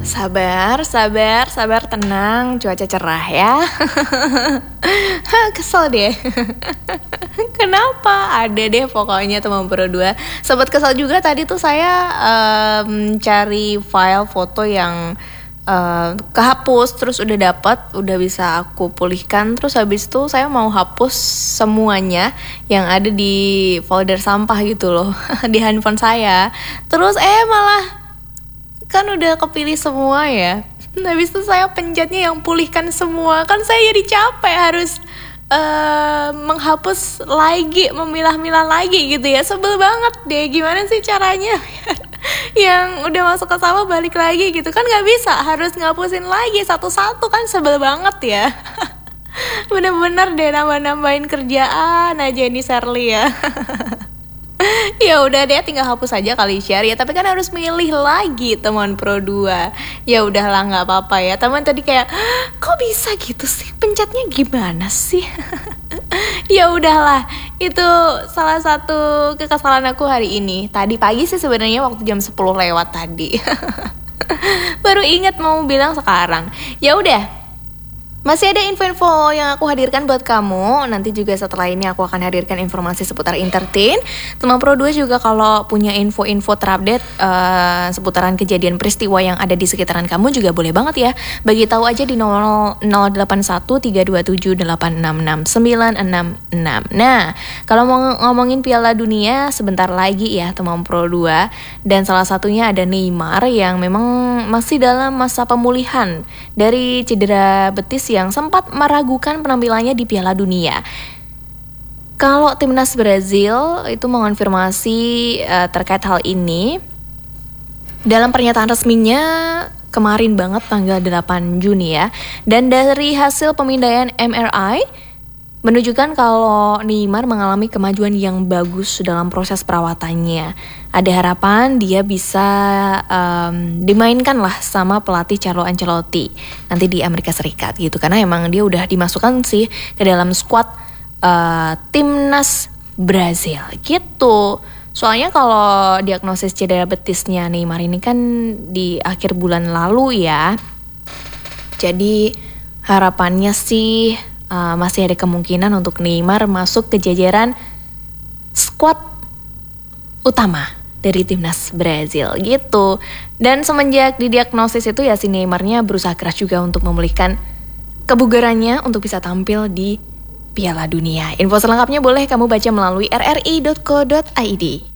Sabar, sabar, sabar, tenang, cuaca cerah ya. Kesel deh. Kenapa? Ada deh pokoknya teman berdua. Sempat kesel juga tadi tuh saya cari file foto yang kehapus, terus udah dapat, udah bisa aku pulihkan. Terus habis itu saya mau hapus semuanya yang ada di folder sampah gitu loh di handphone saya. Terus malah kan udah kepilih semua ya. Habis itu saya pencetnya yang pulihkan semua. Kan saya jadi capek harus menghapus lagi, memilah-milah lagi gitu ya. Sebel banget deh. Gimana sih caranya yang udah masuk ke sama balik lagi gitu. Kan gak bisa, harus ngapusin lagi satu-satu. Kan sebel banget ya. Bener-bener deh nambah-nambahin kerjaan aja ini Shirley ya. Ya udah deh, tinggal hapus aja kali share ya. Tapi kan harus milih lagi teman Pro 2. Ya udahlah, nggak apa-apa ya. Teman tadi kayak, kok bisa gitu sih? Pencetnya gimana sih? Ya udahlah, itu salah satu kekesalan aku hari ini. Tadi pagi sih sebenarnya waktu jam 10 lewat tadi. Baru ingat mau bilang sekarang. Ya udah. Masih ada info-info yang aku hadirkan buat kamu. Nanti juga setelah ini aku akan hadirkan informasi seputar entertain. Teman Pro 2 juga kalau punya info-info terupdate seputaran kejadian peristiwa yang ada di sekitaran kamu juga boleh banget ya. Bagi tahu aja di 081-327-866-966. Nah, kalau mau ngomongin Piala Dunia sebentar lagi ya teman Pro 2. Dan salah satunya ada Neymar yang memang masih dalam masa pemulihan dari cedera betis yang sempat meragukan penampilannya di Piala Dunia. Kalau timnas Brazil itu mengonfirmasi terkait hal ini dalam pernyataan resminya kemarin banget tanggal 8 Juni ya. Dan dari hasil pemindaian MRI menunjukkan kalau Neymar mengalami kemajuan yang bagus dalam proses perawatannya. Ada harapan dia bisa dimainkan lah sama pelatih Carlo Ancelotti nanti di Amerika Serikat gitu. Karena emang dia udah dimasukkan sih ke dalam squad timnas Brazil gitu. Soalnya kalau diagnosis cedera betisnya Neymar ini kan di akhir bulan lalu ya. Jadi harapannya sih masih ada kemungkinan untuk Neymar masuk ke jajaran squad utama dari timnas Brazil gitu. Dan semenjak didiagnosis itu ya si Neymarnya berusaha keras juga untuk memulihkan kebugarannya untuk bisa tampil di Piala Dunia. Info selengkapnya boleh kamu baca melalui rri.co.id.